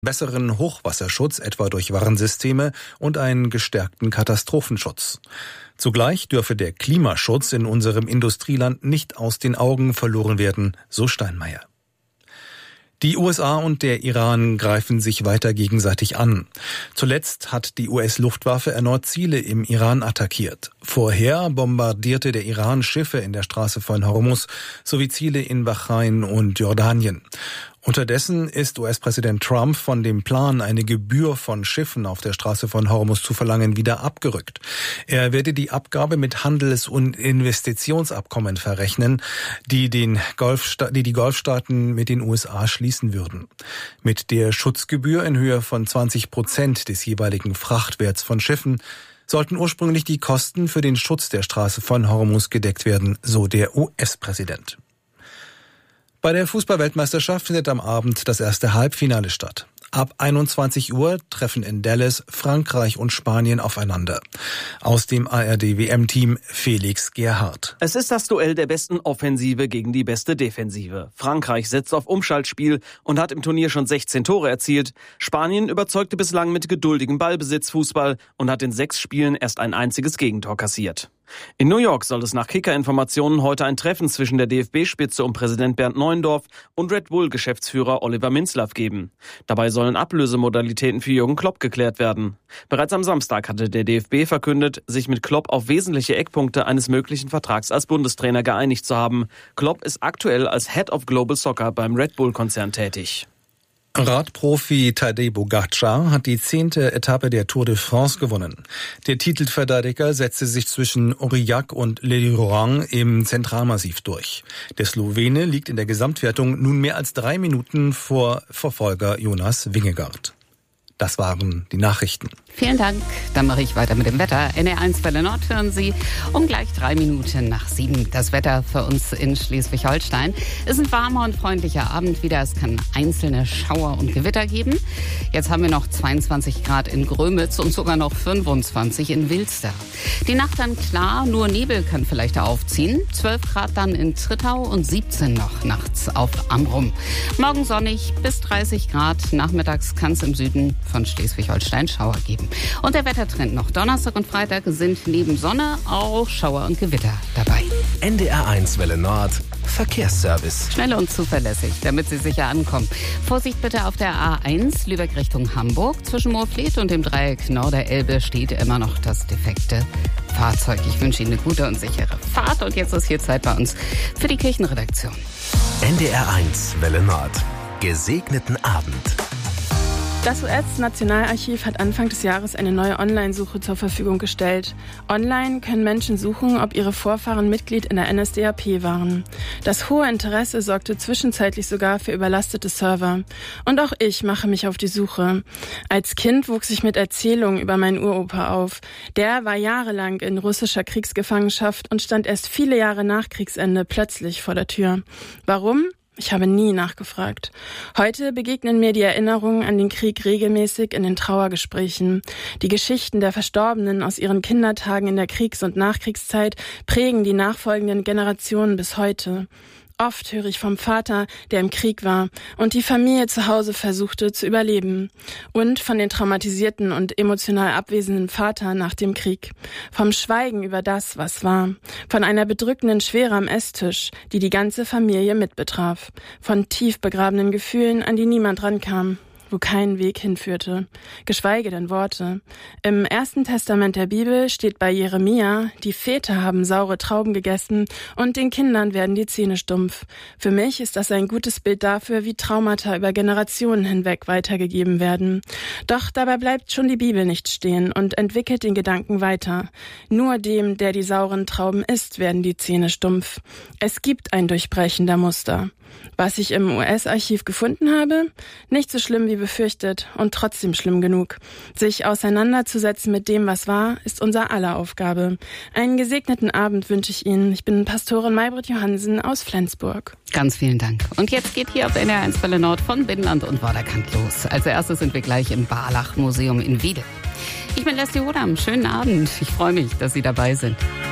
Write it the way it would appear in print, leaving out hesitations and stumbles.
besseren Hochwasserschutz, etwa durch Warnsysteme und einen gestärkten Katastrophenschutz. Zugleich dürfe der Klimaschutz in unserem Industrieland nicht aus den Augen verloren werden, so Steinmeier. Die USA und der Iran greifen sich weiter gegenseitig an. Zuletzt hat die US-Luftwaffe erneut Ziele im Iran attackiert. Vorher bombardierte der Iran Schiffe in der Straße von Hormuz sowie Ziele in Bahrain und Jordanien. Unterdessen ist US-Präsident Trump von dem Plan, eine Gebühr von Schiffen auf der Straße von Hormuz zu verlangen, wieder abgerückt. Er werde die Abgabe mit Handels- und Investitionsabkommen verrechnen, die die Golfstaaten mit den USA schließen würden. Mit der Schutzgebühr in Höhe von 20% des jeweiligen Frachtwerts von Schiffen sollten ursprünglich die Kosten für den Schutz der Straße von Hormuz gedeckt werden, so der US-Präsident. Bei der Fußball-Weltmeisterschaft findet am Abend das erste Halbfinale statt. Ab 21 Uhr treffen in Dallas Frankreich und Spanien aufeinander. Aus dem ARD-WM-Team Felix Gerhardt. Es ist das Duell der besten Offensive gegen die beste Defensive. Frankreich setzt auf Umschaltspiel und hat im Turnier schon 16 Tore erzielt. Spanien überzeugte bislang mit geduldigem Ballbesitzfußball und hat in 6 Spielen erst ein einziges Gegentor kassiert. In New York soll es nach Kicker-Informationen heute ein Treffen zwischen der DFB-Spitze und Präsident Bernd Neuendorf und Red Bull-Geschäftsführer Oliver Minzlaff geben. Dabei sollen Ablösemodalitäten für Jürgen Klopp geklärt werden. Bereits am Samstag hatte der DFB verkündet, sich mit Klopp auf wesentliche Eckpunkte eines möglichen Vertrags als Bundestrainer geeinigt zu haben. Klopp ist aktuell als Head of Global Soccer beim Red Bull-Konzern tätig. Radprofi Tadej Pogačar hat die 10. Etappe der Tour de France gewonnen. Der Titelverteidiger setzte sich zwischen Aurillac und Lelieuran im Zentralmassiv durch. Der Slowene liegt in der Gesamtwertung nun mehr als 3 Minuten vor Verfolger Jonas Vingegaard. Das waren die Nachrichten. Vielen Dank. Dann mache ich weiter mit dem Wetter. NR1 Welle Nord hören Sie um gleich 3 Minuten nach 7. Das Wetter für uns in Schleswig-Holstein. Es ist ein warmer und freundlicher Abend wieder. Es kann einzelne Schauer und Gewitter geben. Jetzt haben wir noch 22 Grad in Grömitz und sogar noch 25 in Wilster. Die Nacht dann klar, nur Nebel kann vielleicht aufziehen. 12 Grad dann in Trittau und 17 noch nachts auf Amrum. Morgen sonnig bis 30 Grad. Nachmittags kann es im Süden von Schleswig-Holstein Schauer geben. Und der Wettertrend noch. Donnerstag und Freitag sind neben Sonne auch Schauer und Gewitter dabei. NDR1 Welle Nord. Verkehrsservice. Schnell und zuverlässig, damit Sie sicher ankommen. Vorsicht bitte auf der A1 Lübeck Richtung Hamburg. Zwischen Moorfleet und dem Dreieck Norderelbe steht immer noch das defekte Fahrzeug. Ich wünsche Ihnen eine gute und sichere Fahrt. Und jetzt ist hier Zeit bei uns für die Kirchenredaktion. NDR1 Welle Nord. Gesegneten Abend. Das US-Nationalarchiv hat Anfang des Jahres eine neue Online-Suche zur Verfügung gestellt. Online können Menschen suchen, ob ihre Vorfahren Mitglied in der NSDAP waren. Das hohe Interesse sorgte zwischenzeitlich sogar für überlastete Server. Und auch ich mache mich auf die Suche. Als Kind wuchs ich mit Erzählungen über meinen Uropa auf. Der war jahrelang in russischer Kriegsgefangenschaft und stand erst viele Jahre nach Kriegsende plötzlich vor der Tür. Warum? Ich habe nie nachgefragt. Heute begegnen mir die Erinnerungen an den Krieg regelmäßig in den Trauergesprächen. Die Geschichten der Verstorbenen aus ihren Kindertagen in der Kriegs- und Nachkriegszeit prägen die nachfolgenden Generationen bis heute. Oft höre ich vom Vater, der im Krieg war und die Familie zu Hause versuchte zu überleben. Und von den traumatisierten und emotional abwesenden Vater nach dem Krieg. Vom Schweigen über das, was war. Von einer bedrückenden Schwere am Esstisch, die die ganze Familie mitbetraf. Von tief begrabenen Gefühlen, an die niemand rankam. Wo kein Weg hinführte, geschweige denn Worte. Im Ersten Testament der Bibel steht bei Jeremia, die Väter haben saure Trauben gegessen und den Kindern werden die Zähne stumpf. Für mich ist das ein gutes Bild dafür, wie Traumata über Generationen hinweg weitergegeben werden. Doch dabei bleibt schon die Bibel nicht stehen und entwickelt den Gedanken weiter. Nur dem, der die sauren Trauben isst, werden die Zähne stumpf. Es gibt ein Durchbrechen der Muster. Was ich im US-Archiv gefunden habe? Nicht so schlimm wie befürchtet und trotzdem schlimm genug. Sich auseinanderzusetzen mit dem, was war, ist unser aller Aufgabe. Einen gesegneten Abend wünsche ich Ihnen. Ich bin Pastorin Maybrit Johansen aus Flensburg. Ganz vielen Dank. Und jetzt geht hier auf NR1 Welle Nord von Binnenland und Vorderkant los. Als erstes sind wir gleich im Barlach-Museum in Wedel. Ich bin Leslie Hodam. Schönen Abend. Ich freue mich, dass Sie dabei sind.